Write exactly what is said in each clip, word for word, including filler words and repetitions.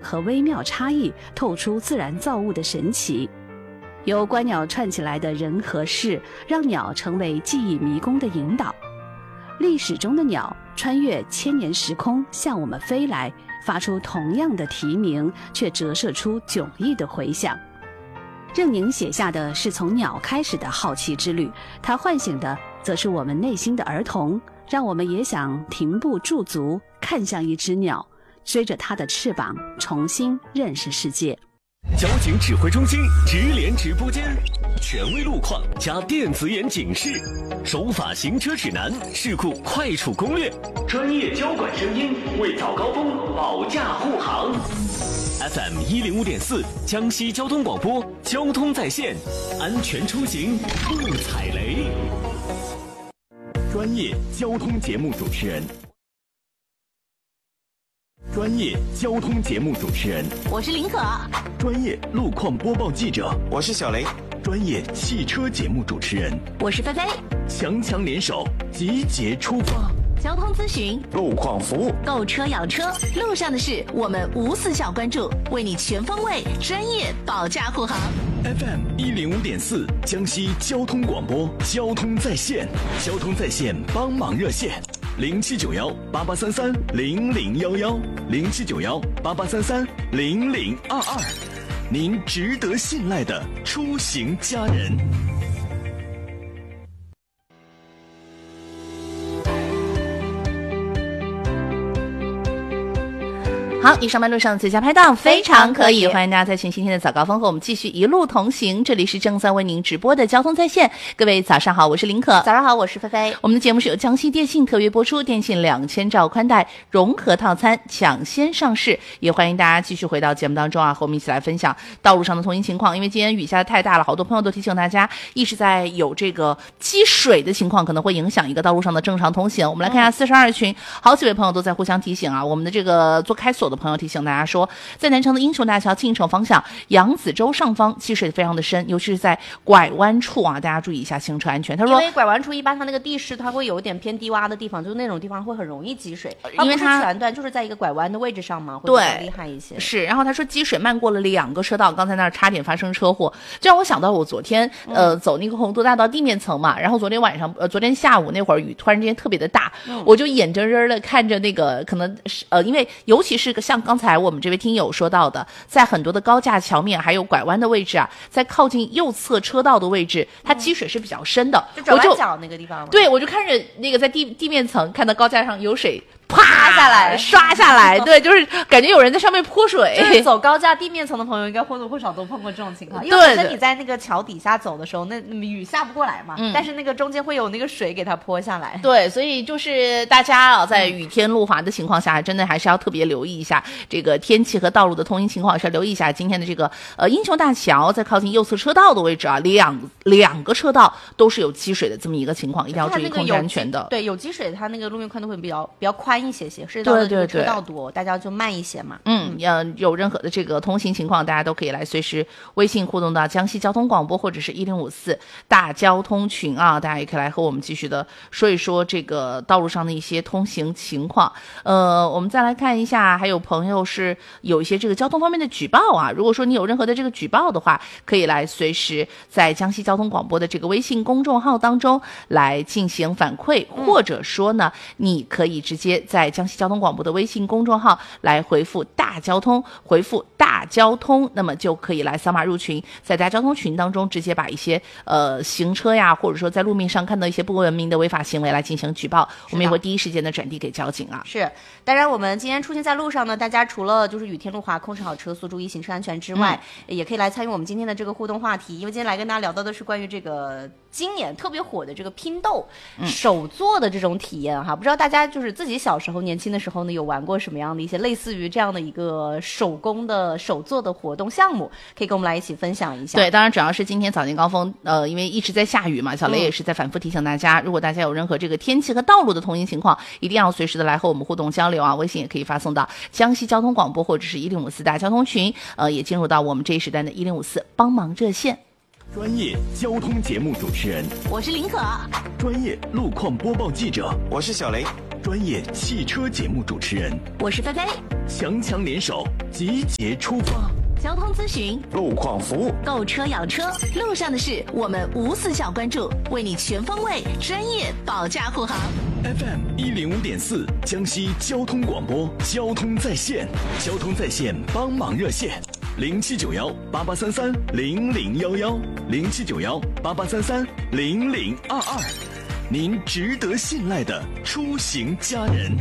和微妙差异，透出自然造物的神奇。由观鸟串起来的人和事，让鸟成为记忆迷宫的引导。历史中的鸟穿越千年时空向我们飞来，发出同样的啼鸣，却折射出迥异的回响。任宁写下的是从鸟开始的好奇之旅，他唤醒的则是我们内心的儿童，让我们也想停步驻足，看向一只鸟，追着它的翅膀，重新认识世界。 交警指挥中心直连直播间，权威路况加电子眼警示，守法行车指南，事故快处攻略，专业交管声音为早高峰保驾护航。F M 一零五点四，江西交通广播，交通在线，安全出行不踩雷。专业交通节目主持人。专业交通节目主持人， 我是林可； 专业路况播报记者， 我是小雷； 专业汽车节目主持人， 我是菲菲。 强强联手，集结出发。 交通咨询、 路况服务、 购车养车，路上的事我们无死角关注，为你全方位、专业保驾护航。 F M 一零五点四，江西交通广播，交通在线，交通在线帮忙热线。零七九幺八八三三零零幺幺，零七九幺八八三三零零二二，您值得信赖的出行家人。 好，你上班路上最佳拍档非常可以，欢迎大家在全新天的早高峰和我们继续一路同行。这里是正在为您直播的交通在线，各位早上好，我是林可。 早上好，我是菲菲。我们的节目是由江西电信特约播出，电信两千兆宽带融合套餐抢先上市，也欢迎大家继续回到节目当中啊，和我们一起来分享道路上的通行情况。因为今天雨下的太大了，好多朋友都提醒大家，一直在有这个积水的情况，可能会影响一个道路上的正常通行。我们来看一下四十二群，好几位朋友都在互相提醒啊。我们的这个做开锁的朋友提醒大家说，在南城的英雄大桥进城方向扬子洲上方积水非常的深，尤其是在拐弯处啊，大家注意一下行车安全。他说， 因为拐弯处一般它那个地势它会有点偏低洼的地方，就是那种地方会很容易积水， 因为它全段就是在一个拐弯的位置上嘛，会比较厉害一些。 是，然后他说积水漫过了两个车道，刚才那儿差点发生车祸，这让我想到我昨天呃、嗯、走那个鸿都大道地面层嘛，然后昨天晚上呃昨天下午那会儿雨突然之间特别的大，嗯、我就眼睁睁的看着那个可能呃因为尤其是像刚才我们这位听友说到的，在很多的高架桥面还有拐弯的位置啊，在靠近右侧车道的位置，它积水是比较深的， 就转弯角那个地方吗？ 对，我就看着那个在地地面层看到高架上有水啪下来刷下来，对，就是感觉有人在上面泼水。 就是走高架地面层的朋友应该或多或少都碰过这种情况，因为本身你在那个桥底下走的时候，那雨下不过来嘛、嗯，但是那个中间会有那个水给它泼下来。 对，所以就是大家啊，在雨天路滑的情况下，真的还是要特别留意一下这个天气和道路的通行情况，是要留意一下今天的这个呃英雄大桥在靠近右侧车道的位置啊，两两个车道都是有积水的这么一个情况，一定要注意空气安全的。 对，有积水，它那个路面宽度会比较比较宽一些些，是到的这个车道多，大家就慢一些嘛。 嗯，呃，有任何的这个通行情况，大家都可以来随时微信互动到江西交通广播或者是一零五四大交通群啊，大家也可以来和我们继续的说一说这个道路上的一些通行情况。呃，我们再来看一下，还有朋友是有一些这个交通方面的举报啊，如果说你有任何的这个举报的话，可以来随时在江西交通广播的这个微信公众号当中来进行反馈，嗯、或者说呢，你可以直接在江西交通广播的微信公众号来回复大交通，回复大交通，那么就可以来扫码入群，在大交通群当中直接把一些呃行车呀，或者说在路面上看到一些不文明的违法行为来进行举报，我们也会第一时间的转递给交警啊。 是，当然我们今天出现在路上呢，大家除了就是雨天路滑控制好车速，注意行车安全之外、嗯、也可以来参与我们今天的这个互动话题，因为今天来跟大家聊到的是关于这个今年特别火的这个拼豆、嗯、手做的这种体验哈，不知道大家就是自己小时候年轻的时候呢有玩过什么样的一些类似于这样的一个手工的手做的活动项目，可以跟我们来一起分享一下。 对，当然主要是今天早间高峰呃，因为一直在下雨嘛，小雷也是在反复提醒大家、嗯、如果大家有任何这个天气和道路的通行情况，一定要随时的来和我们互动交流啊，微信也可以发送到江西交通广播或者是一零五四大交通群，呃，也进入到我们这一时段的一零五四帮忙热线。 专业交通节目主持人， 我是林可； 专业路况播报记者， 我是小雷； 专业汽车节目主持人， 我是菲菲。 强强联手，集结出发。 交通咨询、 路况服务、 购车养车，路上的事我们无死角关注，为你全方位、专业保驾护航。 F M 一零五点四，江西交通广播，交通在线，交通在线帮忙热线：零七九幺八八三三零零幺幺，零七九幺八八三三零零二二。您值得信赖的出行家人。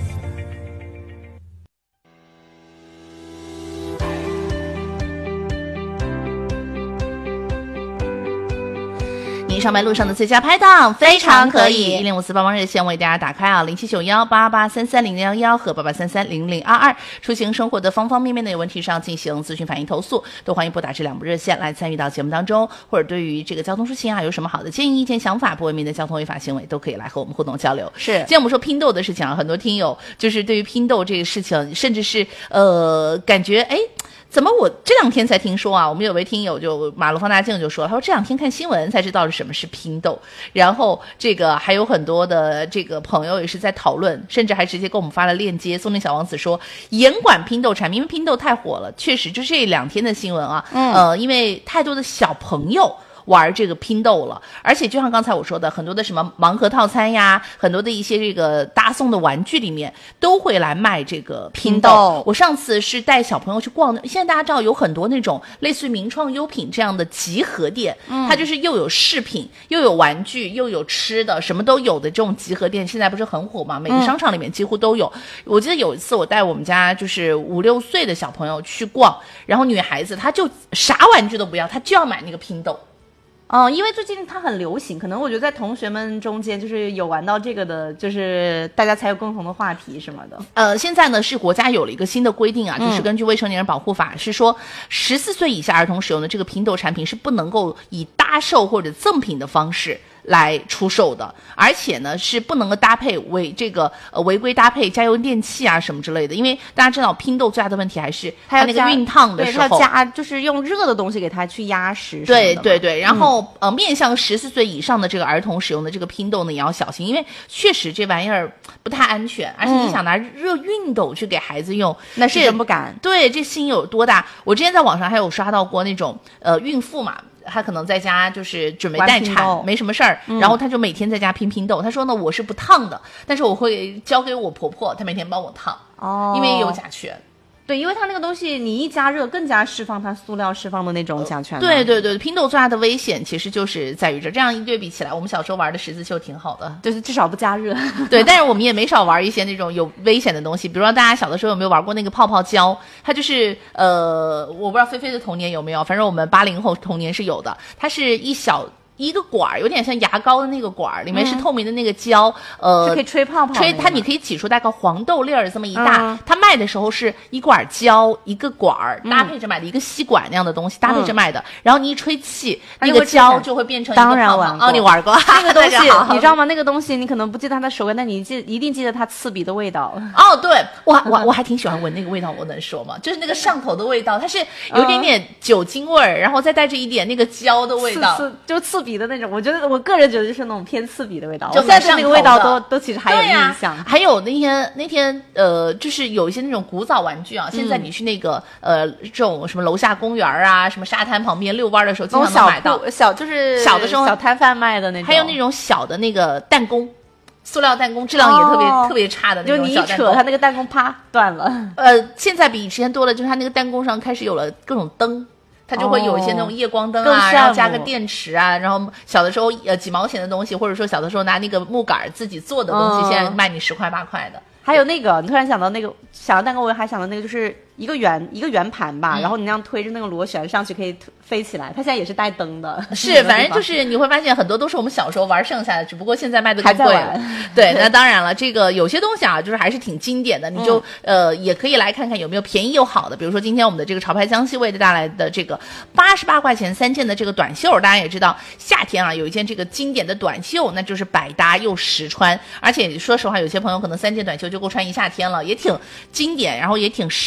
您上班路上的最佳拍档非常可以，一零五四帮忙热线为大家打开啊，零七九幺八八三三零零幺幺和八八三三零零二二，出行生活的方方面面的有问题上进行咨询、反映、投诉，都欢迎拨打这两部热线来参与到节目当中，或者对于这个交通出行啊有什么好的建议、意见、想法，不文明的交通违法行为都可以来和我们互动交流。 是， 今天我们说拼豆的事情啊，很多听友就是对于拼豆这个事情，甚至是呃感觉哎。怎么我这两天才听说啊？我们有位听友就马路放大镜就说了，他说这两天看新闻才知道是什么是拼豆，然后这个还有很多的这个朋友也是在讨论，甚至还直接给我们发了链接。松林小王子说严管拼豆产品，因为拼豆太火了，确实就这两天的新闻啊，嗯、呃，因为太多的小朋友玩这个拼豆了，而且就像刚才我说的，很多的什么盲盒套餐呀，很多的一些这个搭送的玩具里面都会来卖这个拼豆。拼豆我上次是带小朋友去逛，现在大家知道有很多那种类似于名创优品这样的集合店，嗯、它就是又有饰品，又有玩具，又有吃的，什么都有的这种集合店，现在不是很火吗？每个商场里面几乎都有。嗯、我记得有一次我带我们家就是五六岁的小朋友去逛，然后女孩子她就啥玩具都不要，她就要买那个拼豆。 嗯，因为最近它很流行，可能我觉得在同学们中间就是有玩到这个的，就是大家才有共同的话题什么的。 呃，现在呢是国家有了一个新的规定啊， 嗯、 就是根据未成年人保护法，是说十四岁以下儿童使用的这个拼豆产品是不能够以搭售或者赠品的方式来出售的，而且呢是不能够搭配违这个呃违规搭配家用电器啊什么之类的，因为大家知道拼豆最大的问题还是它那个熨烫的时候， 对，它要加就是用热的东西给它去压实。 对对对，然后、嗯、呃面向十四岁以上的这个儿童使用的这个拼豆呢也要小心，因为确实这玩意儿不太安全，而且你想拿热熨斗去给孩子用，嗯、 那是真不敢。 对，这心有多大？我之前在网上还有刷到过那种呃孕妇嘛。他可能在家就是准备待产，没什么事儿、嗯，然后他就每天在家拼拼豆。他说呢，我是不烫的，但是我会交给我婆婆，她每天帮我烫，哦，因为有甲醛。 对，因为它那个东西你一加热，更加释放它塑料释放的那种甲醛、呃。 对对对，拼豆最大的危险其实就是在于这。这样一对比起来，我们小时候玩的十字绣挺好的， 就是至少不加热。 对，但是我们也没少玩一些那种有危险的东西，比如说大家小的时候有没有玩过那个泡泡胶？它就是呃，我不知道菲菲的童年有没有，反正我们八零后童年是有的。它是一小。一个管有点像牙膏的那个管，里面是透明的那个胶， 嗯、呃，是可以吹泡泡， 吹它你可以挤出大概黄豆粒儿这么一大。嗯、它卖的时候是一管胶一个管搭配着卖的，一个吸管那样的东西、嗯、搭配着卖的。然后你一吹气，那个胶就会变成一个泡泡。 当然玩过哦，你玩过那个东西，你知道吗？那个东西你可能不记得它的手感，但你记一定记得它刺鼻的味道。 哦，对，我我我还挺喜欢闻那个味道，我能说吗？就是那个上头的味道，它是有点点酒精味儿、嗯，然后再带着一点那个胶的味道， 刺刺就刺鼻的那种。我觉得。我个人觉得就是那种偏刺鼻的味道，我现在对那个味道都都其实还有印象。 啊、还有那天那天呃，就是有一些那种古早玩具啊，嗯、现在你去那个呃这种什么楼下公园啊，什么沙滩旁边遛弯的时候，经常能买到小, 小就是小的时候小摊贩卖的那种， 还有那种小的那个弹弓。塑料弹弓质量也特别、哦、特别差的那种小弹弓， 就你一扯它那个弹弓啪断了。 呃，现在比以前多了，就是它那个弹弓上开始有了各种灯。它就会有一些那种夜光灯啊，然后加个电池啊，然后小的时候呃几毛钱的东西，或者说小的时候拿那个木杆自己做的东西，嗯、现在卖你十块八块的。 还有那个，你突然想到那个，想到蛋糕，我还想到那个，就是一个圆一个圆盘吧，嗯、然后你那样推着那个螺旋上去可以飞起来，它现在也是带灯的。 是，反正就是你会发现很多都是我们小时候玩剩下的，只不过现在卖的更贵了。对，那当然了，这个有些东西啊，就是还是挺经典的，你就、嗯、呃也可以来看看有没有便宜又好的。比如说今天我们的这个潮牌江西为带来的这个八十八块钱三件的这个短袖，大家也知道夏天啊有一件这个经典的短袖，那就是百搭又实穿，而且说实话，有些朋友可能三件短袖就够穿一夏天了，也挺经典，然后也挺实用的。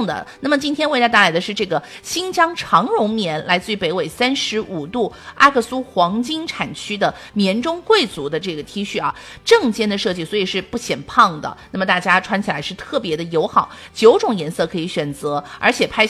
的。那么今天为大家带来的是这个新疆长绒棉，来自于北纬三十五度阿克苏黄金产区的棉中贵族的这个 T 恤啊，正肩的设计，所以是不显胖的。那么大家穿起来是特别的友好，九种颜色可以选择，而且拍